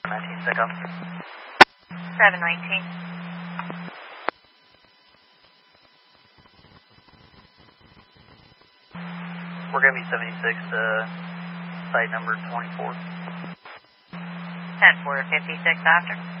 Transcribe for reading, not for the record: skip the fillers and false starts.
719 Sicko. 719. We're going to be 76 site number 24. 10-4 56 after.